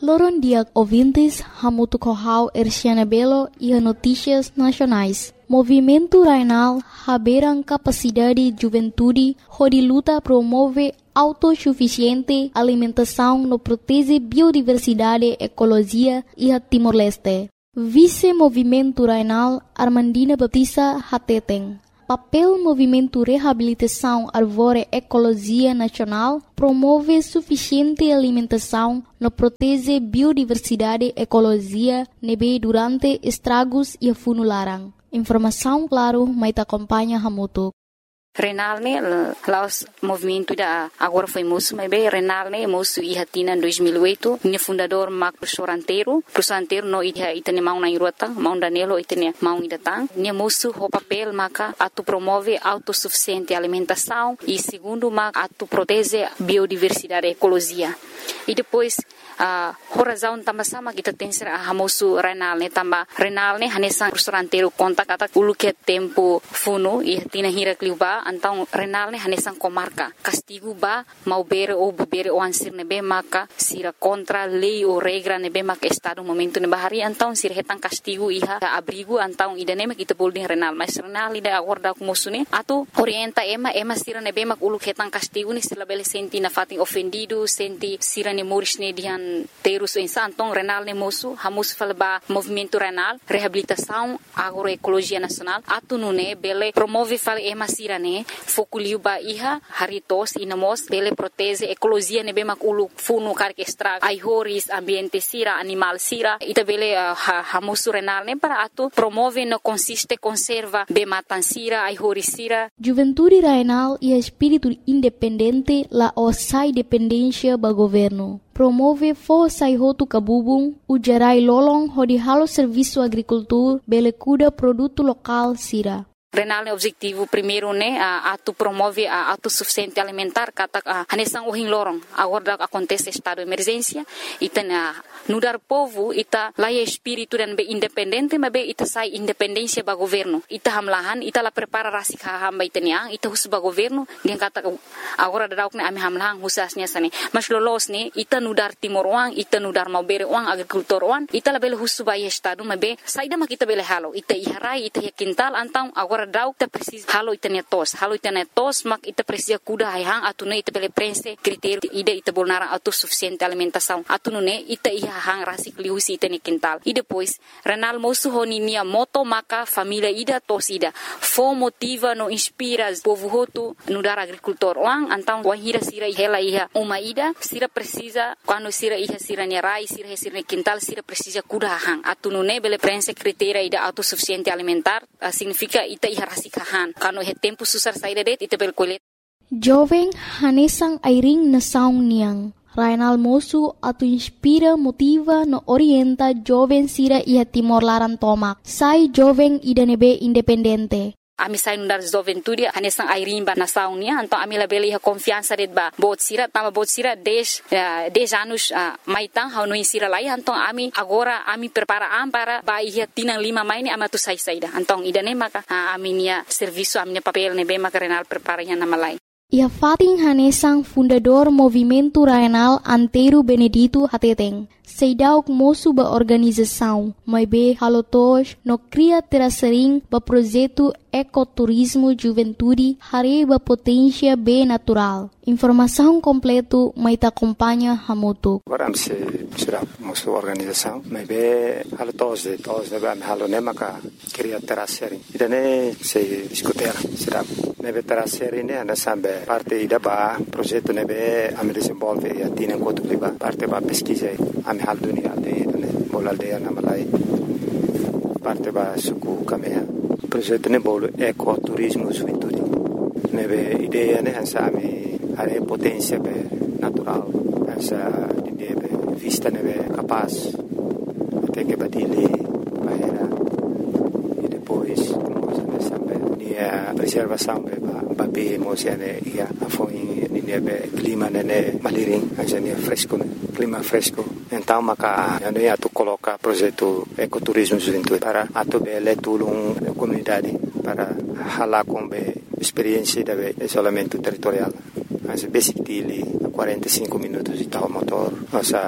Loron dia ouvintes, Hamutu Kohau Erciana Belo e a Notícias Nacionais. Movimento Rainal haberam capacidade de juventude, onde luta promove autossuficiente alimentação no protege biodiversidade, ecologia e a Timor-Leste. Vice-Movimento Rainal Armandina Baptista Hateteng. Papel Movimento Reabilitação Arvore Ecologia Nacional promove suficiente alimentação no protege biodiversidade ecologia nebe durante estragos e funularan. Informação claro, mas acompanha Hamutu. Renal ne laos movimento da agora foi moço, mas bem Renal ne moço e hatina em 2008, minha fundador Mac professor anteiro no itane mau na irota, mau Danilo itane mau idatang, minha moço o papel maca atu promove autossuficiente alimentação e segundo maca atu protege biodiversidade ecologia. E depois a razão também sama kita tem ser a moço Renal ne tamba Renal ne hanesan professor anteiro conta kata ulu que tempo funo e hatina hira kliuba então Renal ne hanesan comarca castigo ba mau bere o ansir nebe maka sira contra lei ou regra nebe maka estado momento ne bahari então sira hetan castigo iha abrigo então idane kita bolding Renal mas Renal ida agora com moço ne atu orienta ema sira nebe maka ulu hetan castigo ni sila bele senti na fatin ofendido senti sira ne moris ne dian terus então Renal ne moço hamus falba movimento Renal reabilitação agroecologia nacional atu nune bele promove fal ema sira ne fokuliu ba iha haritos inamos bele protege ecologia nebe mak ulu funu karke extra ai horis ambiente sira animal sira ita bele hamusu Renal ne para atu promove no consiste conserva be matan sira ai horis sira Juventude Rainal e espírito independente la osai dependência ba governo promove força e roto cabubung o gerai lolong hodi halo serviço agricultura bele cuida produto local sira Renal ne objetivo primeiro ne atu promove a autossuficiente alimentar kata hanesan ohin lorong agora acontece estado de emergência ita nudar povo ita laia espírito dan be independente mas be ita sai independência ba governo ita hamlahan ita la prepara rasik hamba itania ita hus ba governo dia kata agora dauk ne ami hamlahan husasnya sane mas lolos ne ita nudar timor wang ita nudar mau bere wang agricultor wang ita la bele hus ba estado mas be saida mak ita bele halo ita iharai ita quintal antang agora dauk ta precisa halo itania tos mak ita precisa kuda hang atune ita bele prense critério ida ita bolnara autossuficiente alimentação atune ita hang rasik liusi itani quintal e depois Renal moço honinia moto maka família ida tosida fo motiva no inspira povo hotu no dar agricultor wang antang wahira sira hela iha uma ida sira precisa quando sira iha sira rai sira quintal sira precisa kuda hang atune bele prense critério ida autossuficiente alimentar significa ita iha rasik han quando he tempo susar saída det ita bel kolet jovem hanesang airing na saung niang Rainal moço atu inspira, motiva, no orienta jovem sira ia Timor Laran tomak. Sai jovem ida nebe independente. Ami sai nundar juventude hanesan airimba na saunia então ami la bele confiança det ba bot sira 10 anos maitang hau no insira lai então ami agora ami prepara para ba ia tinang 5 maini ama tu sai saida então idane maka ami nia serviço ami papel nebe maka Renal prepara nya nama lai Ia Fatin Hanesang, fundador Movimento Rainal Anteiro Benedito Hateteng. Seidauk moço ba organização, mas be halotos no cria terasering ba projeto ecoturismo juventude hare ba potência be natural. Informação completo mas ta acompanha Hamutu. Agora se será moço organização, mas be halotos de ba halone maka cria terasering. Idane se escutar será nebe terasering ne ana sambe parte ida ba projeto nebe am desenvolve e atina enquanto liba parte ba pesquisa hal dunia aldeia bol aldeia na Malai parte ba suku kamea projeto ne bol ecoturismo juventude nebe ideia ne hansami are potência be natural essa ideia be vista nebe capaz até que badile bahera e depois nessa be a preservação be babe mosiane ia afoi nebe clima ne maliring ajane fresco clima fresco então maka ane atu coloca projeto ecoturismo juventude para atu bele tulung comunidade para hala com experiência de isolamento territorial as basic dili 45 minutos de tal motor nossa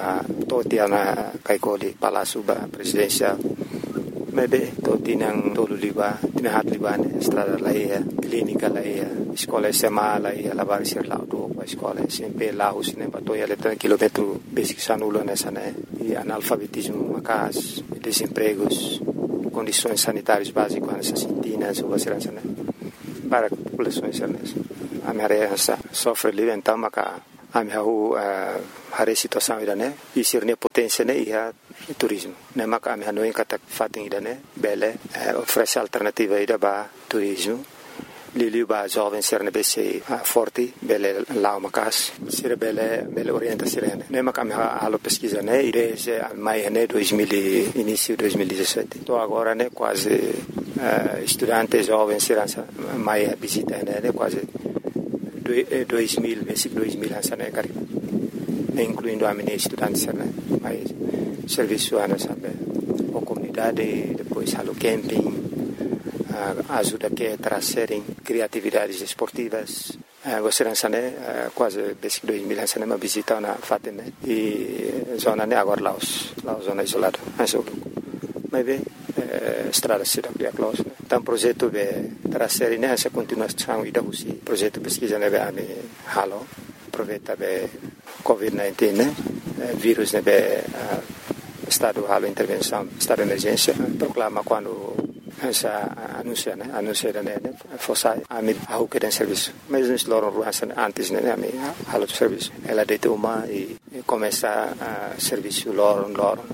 to tiana kaikoli palácio ba presidencial mebe to tinang tolu liba tinahat libane estrada laia clínica laia escola SMA laia lavar ser lá do escola sempre lá os ne bato ia letra quilômetro basic sanulo nessa né e analfabetismo macas desempregos condições sanitárias básicas nessas sintinas ou assim né para a população a minha área sofre ali então maca a minha a situação ida né e ser ne potência né e turismo né maca a minha não encata fatem ida né bele oferece alternativa ida ba turismo Lili ba jovem ser ne bese forte bele lá uma casa ser bele orienta sirene né maca a minha pesquisa né desde maio né 2000 início 2017 tô agora né quase estudantes jovens serança maio visita né quase 2000 mês 2000 ansa né cari incluindo a minha estudantes né mas serviço ana sabe a comunidade depois halo camping ajuda que trazerem criatividades esportivas gostaria né quase desde 2000 ansa né uma visita na fatem né e zona né agora Laos zona isolada mas bem estrada cidade de Laos então projeto de trazer nessa continuação e da projeto pesquisa né be halo aproveita be COVID-19 né vírus né be estado halo intervenção estado de emergência proclama quando essa anuncia né fosse a mim a que tem serviço mas nos loram ruas antes né a mim halo de serviço ela deita uma e começa a serviço loram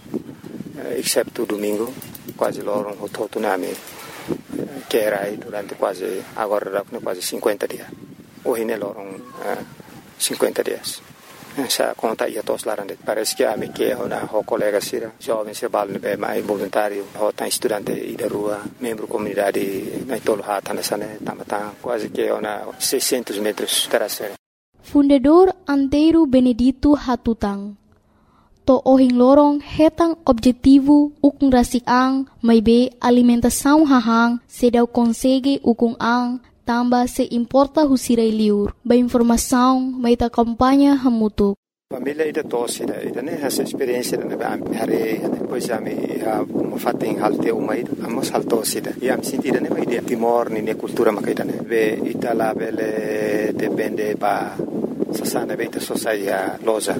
exceto domingo quase loram o todo na mim que era aí durante quase agora quase 50 dias hoje né loram 50 dias essa conta ia todos lá parece que a mim que é uma colega sira jovem se balne bem mais voluntário ou tá estudante e da rua membro comunidade na tolo hata nessa né tamata quase que é uma 600 metros terceira Fundador Antero Benedito Hatutang to ohing lorong hetang objetivo ukung rasik-ang may be alimentação hahang sedaw konsege ukung ang tamba se importa husiray liur ba informação may ta kampanya hamutuk família ida tosse ida né essa experiência né ba hari depois a me fating halte umai amos haltosse ida e am sentida né ida timor ni cultura makaida né be itala bele depende ba sasana be ita sociedade loja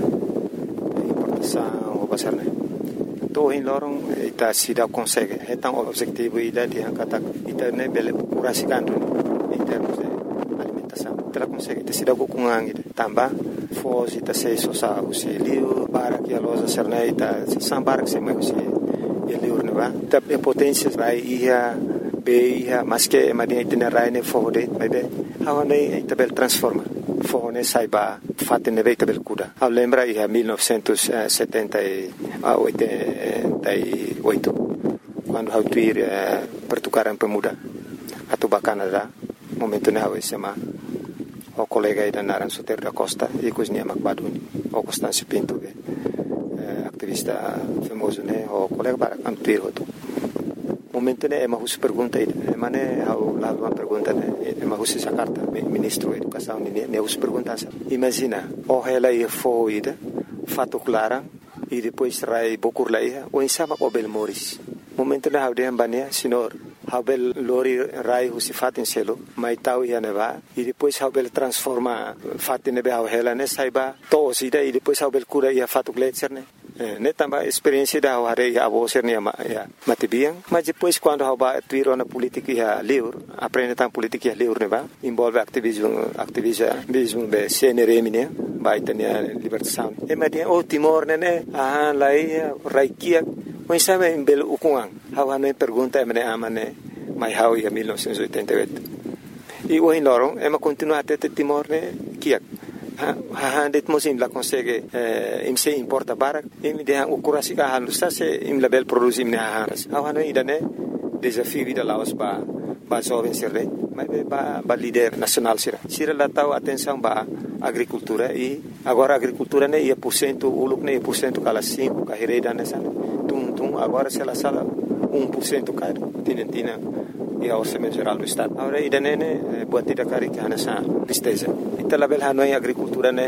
o pasar né to in lorong ita sida consegue então objetivo ida dia kata ita né bele curasikan em termos de alimentação ela consegue ita sida com ang tamba foz ita se sosa o se liu para que a loja ser né ita sambar que se mais se liu né va ita potência vai ia be ia mas que madia ita rai né fode vai be hawane ita bel transforma fone saiba fatene veita bel kuda a lembra ia 1988 quando hau tuir pertukaran pemuda atau Canada momento ne hau SMA o colega ida naran Soter da Costa e cozinha Macbaduni o Constâncio Pinto activista famoso né o colega para antuir outro momento né ema husu pergunta ema né hau lá uma pergunta né ema husu Jakarta ministro da educação né husu pergunta imagina o ela ia foi fato clara e depois rai bokur lá o insama o bel moris momento né hau de ambania senhor hau bel lori rai husu fatin selo mai tau ia neva e depois hau bel transforma fatin nebe hau ela né saiba to sida e depois hau bel cura ia fato gletser né também experiência da hari a você né matibiang mas depois quando hau ba tuiro na política ia livre aprende tam política ia livre né ba envolve ativismo be CNRM né ba itania libertação e madia o Timor né lá raikia mas sabe em belo ukuang hau ano pergunta me amane mai hau ia 1988 e o em lorong ema continua até Timor né kiak det mosim la consegue im se importa barak im de o kurasi ka halu sa se im label produzim ne haras awano idane desafio da Laos ba jovem sirre mas ba líder nacional sira la tau atenção ba agricultura e agora agricultura ne ia % uluk ne % kala 5 ka hereda nessa tum agora se la sala 1% caro tinentina e a orçamento geral do estado agora idane ne buatida kari kana sa listeza ita label hanoi agricultura ne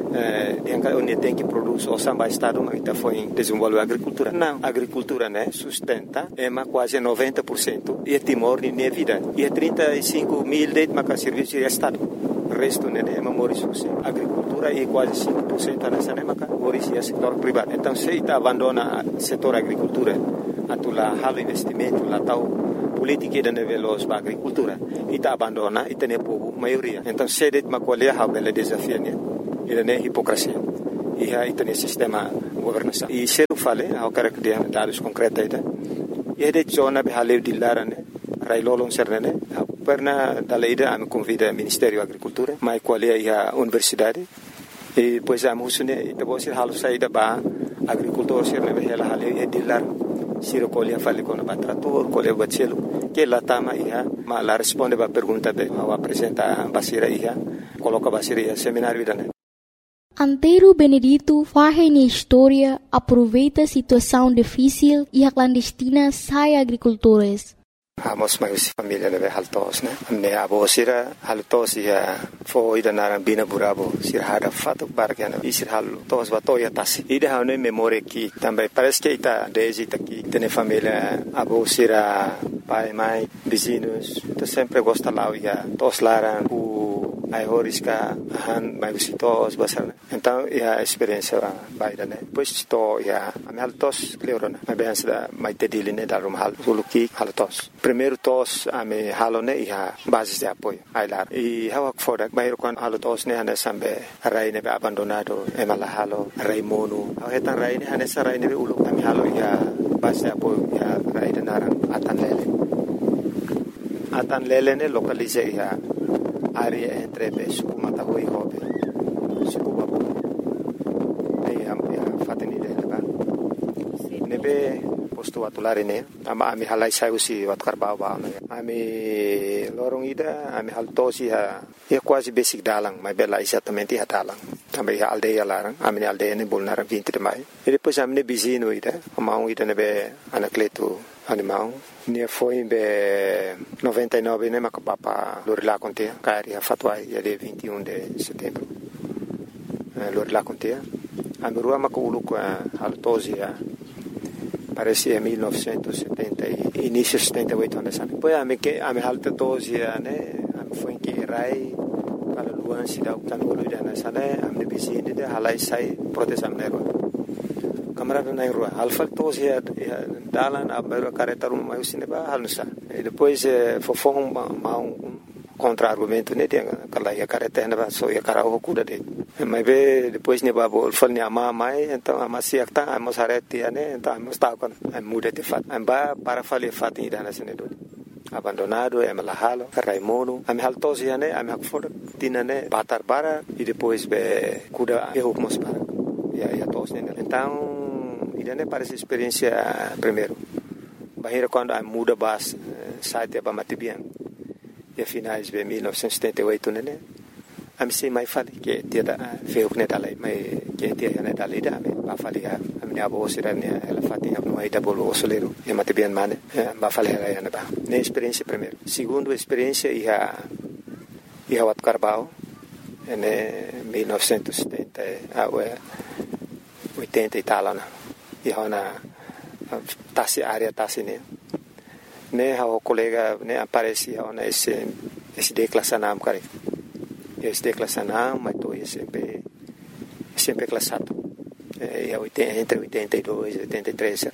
onde tem que produzir o samba estado mas está foi desenvolver a agricultura não a agricultura né sustenta é quase 90% e Timor nem vida e 35 mil de mas serviço de estado o resto né é memorizoso agricultura é quase 5% nessa né mas o setor privado então se está abandona o setor agricultura atula halo investimento lá tal política da nível da agricultura e está abandona e tem pouco maioria então se det macolher a bela desafio né ele é hipocrisia e aí tem sistema governança e se eu falei eu quero que dê dados concretos aí e de zona be haleu de larane rai lolong sernene perna daleida am convida Ministério da Agricultura mai qualia ia universidade e pois a musune e depois halu saída ba agricultor sernene hela haleu e de lar siro colia fale con trator colia bacelo que la tama ia ma la responde ba pergunta be ao apresenta basira ia coloca basira ia seminário dane. Antero Benedito faz na história, aproveita a situação difícil e a clandestina sai agricultores. Amos mais família né haltos né me abo sira haltos ia foi da narambina burabo sira hada fato bargana e sira haltos batoya tasi ida hane memória que também parece que está desde aqui tem família abo sira pai mãe vizinhos tu sempre gosta lá ia tos laran ai horiska han mai visitos basar então a experiência vai da né depois to ia am haltos cleorona mas bem da mai tediline da rum hal suluki haltos primeiro tos ame halone ia base de apoio ai lá e hawak fodak mai kon haltos ne hane sambe rai ne abandonado e mala halo rai monu hetan rai ne hane sarai ne ulu ame halo ia base de apoio ia rai de naran atan lele ne localize ia área entre Suku Matahui e Hobe, Suku Babu. Aí a fateni dele lá. Nebe posto atular ini, ami halai saiu si watkar bawa. Ami lorong ida, ami haltosi ha. É quase basic dalang, mas bela exatamente a dalang. Também a aldeia larang, ami aldeia ne bolnar 20 de maio. E depois ami ne bizino ida, amau ida nebe anacleto animal. Ne foi em 99 né macapapa lorila contea cari a fatwa ia de 21 de setembro lorila contea a merua maculu com a altosia parecia 1970 início 78 anos depois a me que a me alta tosia né foi em que rai para luan sida utan olida na sana a me bisini de halai sai proteção nero camarada na rua alfa tos ya dalan abero careta rum mai usine ba halusa e depois fofong ma contra argumento ne tem aquela ya careta na ba so ya cara o cuda de mas ve depois ne ba bol fal ne ama mai então ama siakta ama sareti ne então ama sta con muda de fat amba para fale fat ida na sene do abandonado é malahalo raimono am haltos ya ne am hakfor tinane batar bara e depois be cuda e hukmos para ya tos ne então idane parece experiência primeiro bahira quando a muda bas site ba matibian e finais de 1978 né am sei mai fale que dia da feu ne dalai mai que dia ne dalai da me ba fale a minha avó sira ne ela fatinha no aí da bolo solero e matibian mane ba fale ela ne ba ne experiência primeiro segundo experiência ia wat carbao ne 1970 80 e tal na e hona tasi área tasi ne o colega ne aparecia ona esse declassanam cara esse declassanam mas tô sempre classado entre 82 e 83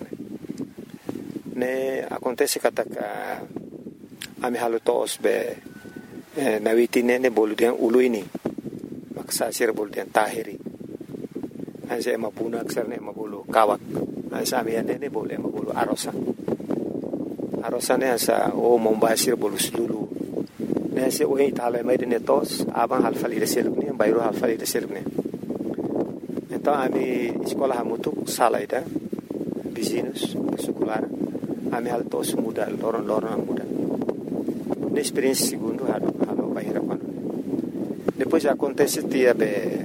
ne acontece que a me halutos be na vitine ne boludian uluini maksa sir boludian tahiri anse mapuna aksarne mabulu kawak anse amiane ne boleh mabulu arosa ne asa o mombasir bolu sulu ne se o itala mai de netos aban halfali de selukne bayro halfali de selukne então ami escola hamutu salaida vizinhos secular ami haltos muda loron muda ne experiência segundo halo bayra quando depois acontece dia be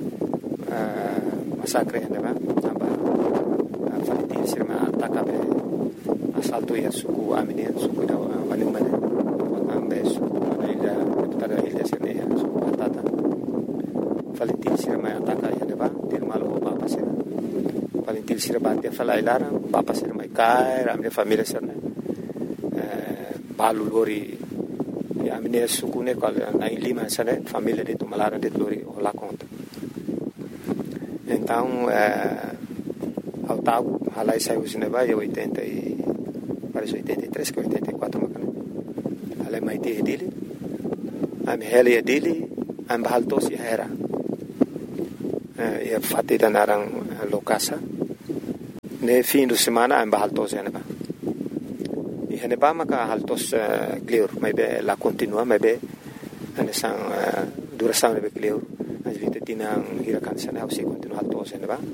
massacre né aba falitin sirma atakabe assalto ya suku amine suku da manimane ambe suku na ilha tada ilha sirne suku atata falitin sirma ataka ya ba tir malo papa sira paling til sira batia falai lara papa sira mai kai ramne família sira balu lori ya amine sukune kal na lima sira família de tumalara de lori ola conta então ao tal halai sai usine ba ya 80 e parece 83 que 84 makane halai mai te dele am heli dele am bahaltos ya era ya fatida narang lokasa ne fim de semana am bahaltos ya ba ihane ba maka haltos clear mai be la continua mai be ane sang duração de clear as vite tinang hirakan sana usi continua haltos ya ba